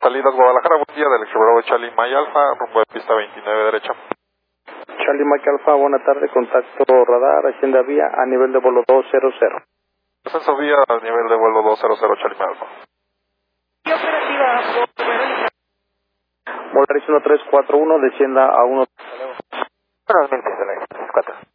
Salidas Guadalajara, buen día, del Bravo Charlie Mike Alfa, rumbo de pista 29 derecha. Charlie Mike Alfa, buena tarde, contacto radar, Hacienda Vía, a nivel de vuelo 200. Descenso vía a nivel de vuelo 200, Charlie Mike Alfa. ¿Qué operativa? Volaris 1341, descienda a 1. Normalmente, 4.